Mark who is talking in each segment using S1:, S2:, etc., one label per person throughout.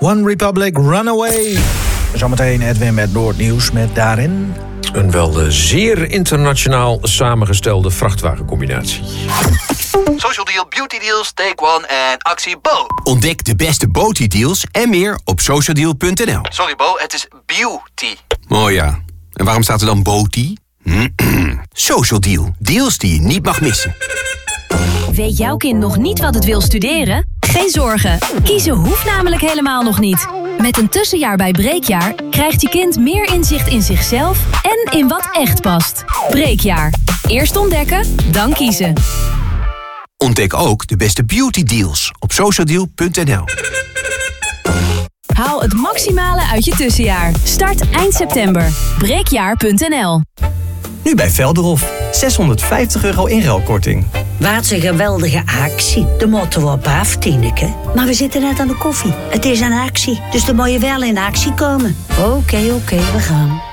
S1: One Republic, Runaway. Zometeen Edwin met Noordnieuws met daarin...
S2: een wel zeer internationaal samengestelde vrachtwagencombinatie.
S3: Social Deal, Beauty Deals, Take One en actie Bo.
S4: Ontdek de beste Beauty deals en meer op socialdeal.nl.
S3: Sorry Bo, het is beauty.
S4: Oh ja, en waarom staat er dan Beauty? Social Deal, deals die je niet mag missen.
S5: Weet jouw kind nog niet wat het wil studeren? Geen zorgen, kiezen hoeft namelijk helemaal nog niet. Met een tussenjaar bij Breekjaar krijgt je kind meer inzicht in zichzelf en in wat echt past. Breekjaar. Eerst ontdekken, dan kiezen.
S4: Ontdek ook de beste beauty deals op socialdeal.nl.
S5: Haal het maximale uit je tussenjaar. Start eind september. Breekjaar.nl.
S6: Nu bij Velderhof. €650 inruilkorting.
S7: Wat een geweldige actie. De moeten we op af, Tineke. Maar we zitten net aan de koffie. Het is een actie, dus dan moet je wel in actie komen. Oké, we gaan.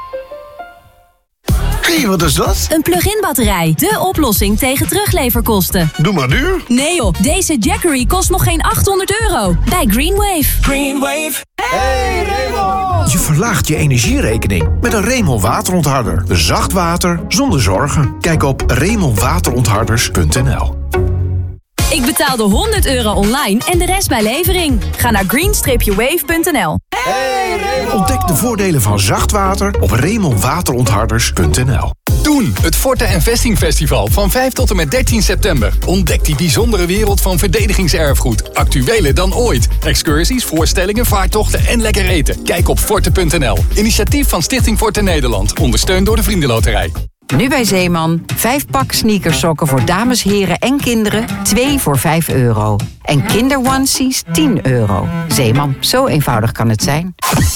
S8: Hé, wat is dat?
S5: Een plug-in batterij. De oplossing tegen terugleverkosten.
S8: Doe maar duur.
S5: Nee joh, deze Jackery kost nog geen €800 bij Greenwave.
S8: Greenwave. Hey Raymond! Je verlaagt je energierekening met een Raymond waterontharder. Zacht water zonder zorgen. Kijk op RaymondWaterontharders.nl.
S5: Ik betaalde €100 online en de rest bij levering. Ga naar green-wave.nl.
S8: Hey Raymond! Ontdek de voordelen van zacht water op RaymondWaterontharders.nl.
S9: Doen, het Forte en Vesting Festival van 5 tot en met 13 september. Ontdek die bijzondere wereld van verdedigingserfgoed. Actueler dan ooit. Excursies, voorstellingen, vaartochten en lekker eten. Kijk op forte.nl. Initiatief van Stichting Forte Nederland. Ondersteund door de Vriendenloterij.
S10: Nu bij Zeeman. 5 pak sneakersokken voor dames, heren en kinderen. 2 voor €5. En kinderonesies €10. Zeeman, zo eenvoudig kan het zijn.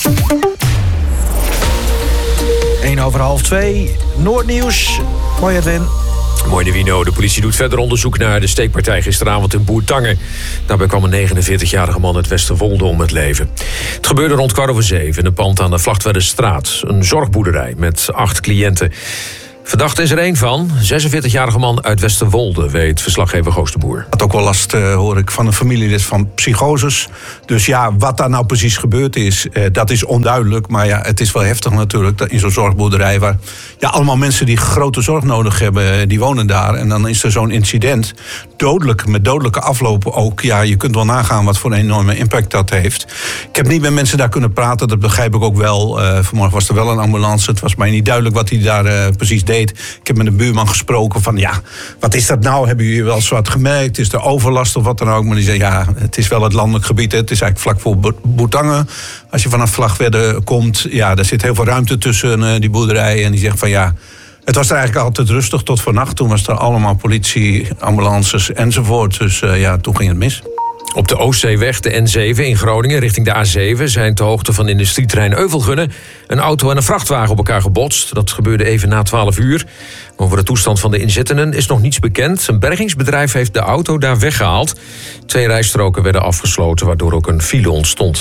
S1: 1:30. Noordnieuws. Mooi Edwin.
S2: Mooi de Wino. De politie doet verder onderzoek naar de steekpartij gisteravond in Bourtange. Daarbij kwam een 49-jarige man uit Westerwolde om het leven. Het gebeurde rond 7:15 in een pand aan de Vlagtwedderstraat. Een zorgboerderij met 8 cliënten. Verdachte is er één van, 46-jarige man uit Westerwolde, weet verslaggever Goos de Boer.
S11: Had ook wel last, hoor ik, van een familielid van psychoses. Dus ja, wat daar nou precies gebeurd is, dat is onduidelijk. Maar ja, het is wel heftig natuurlijk, in zo'n zorgboerderij waar ja, allemaal mensen die grote zorg nodig hebben, die wonen daar. En dan is er zo'n incident, dodelijk, met dodelijke afloop ook. Ja, je kunt wel nagaan wat voor een enorme impact dat heeft. Ik heb niet met mensen daar kunnen praten, dat begrijp ik ook wel. Vanmorgen was er wel een ambulance, het was mij niet duidelijk wat hij daar precies deed. Ik heb met een buurman gesproken van, ja, wat is dat nou? Hebben jullie wel eens wat gemerkt? Is er overlast of wat dan ook? Maar die zei, ja, het is wel het landelijk gebied. Hè. Het is eigenlijk vlak voor Bourtange. Als je vanaf Vlagtwedde komt, ja, daar zit heel veel ruimte tussen die boerderijen. En die zegt van, ja, het was er eigenlijk altijd rustig tot vannacht. Toen was er allemaal politie, ambulances enzovoort. Dus ja, toen ging het mis.
S2: Op de Oostzeeweg, de N7 in Groningen, richting de A7... zijn ter hoogte van industrieterrein Euvelgunne een auto en een vrachtwagen op elkaar gebotst. Dat gebeurde even na 12 uur. Over de toestand van de inzittenden is nog niets bekend. Een bergingsbedrijf heeft de auto daar weggehaald. 2 rijstroken werden afgesloten, waardoor ook een file ontstond.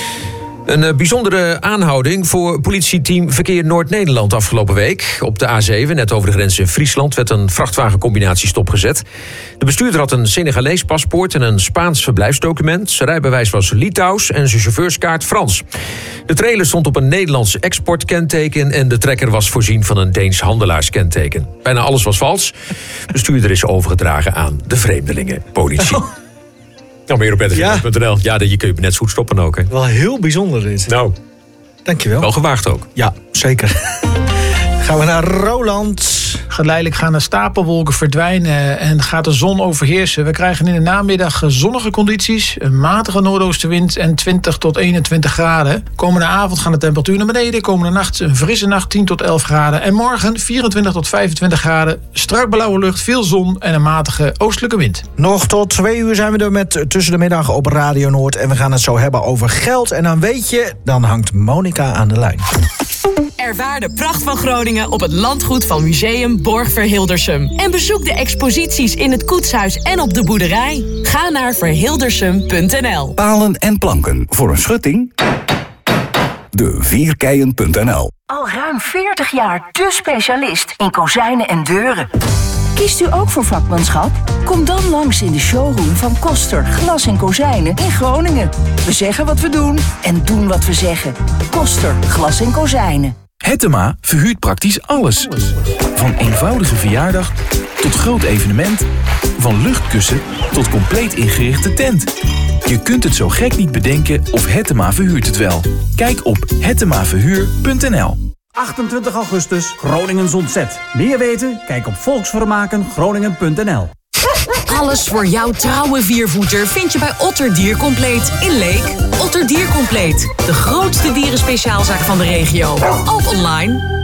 S2: Een bijzondere aanhouding voor politieteam Verkeer Noord-Nederland afgelopen week. Op de A7, net over de grens in Friesland, werd een vrachtwagencombinatie stopgezet. De bestuurder had een Senegalees paspoort en een Spaans verblijfsdocument. Zijn rijbewijs was Litouws en zijn chauffeurskaart Frans. De trailer stond op een Nederlands exportkenteken en de trekker was voorzien van een Deens handelaarskenteken. Bijna alles was vals. De bestuurder is overgedragen aan de vreemdelingenpolitie. Nou, meer op edwin.nl. Ja, je kun je net zo goed stoppen ook. Hè.
S1: Wel heel bijzonder dit.
S2: Nou,
S1: dankjewel.
S2: Wel gewaagd ook.
S1: Ja, zeker. Gaan we naar Roland.
S12: Geleidelijk gaan de stapelwolken verdwijnen en gaat de zon overheersen. We krijgen in de namiddag zonnige condities, een matige noordoostenwind en 20 tot 21 graden. Komende avond gaan de temperatuur naar beneden. Komende nacht een frisse nacht, 10 tot 11 graden. En morgen 24 tot 25 graden. Strak blauwe lucht, veel zon en een matige oostelijke wind.
S1: Nog tot 2 uur zijn we er met Tussen de Middag op Radio Noord. En we gaan het zo hebben over geld. En dan weet je, dan hangt Monica aan de lijn.
S13: Ervaar de pracht van Groningen op het landgoed van Museum Borgverhildersum. En bezoek de exposities in het koetshuis en op de boerderij. Ga naar verhildersum.nl.
S14: Palen en planken voor een schutting? De Vierkeien.nl.
S15: Al ruim 40 jaar de specialist in kozijnen en deuren. Kiest u ook voor vakmanschap? Kom dan langs in de showroom van Koster Glas en Kozijnen in Groningen. We zeggen wat we doen en doen wat we zeggen. Koster Glas en Kozijnen.
S16: Hettema verhuurt praktisch alles. Van eenvoudige verjaardag tot groot evenement. Van luchtkussen tot compleet ingerichte tent. Je kunt het zo gek niet bedenken of Hettema verhuurt het wel. Kijk op hettemaverhuur.nl.
S14: 28 augustus, Groningen ontzet. Meer weten? Kijk op volksvermakengroningen.nl.
S13: Alles voor jouw trouwe viervoeter vind je bij Otter Diercompleet in Leek. Otter Diercompleet, de grootste dierenspeciaalzaak van de regio. Ook online.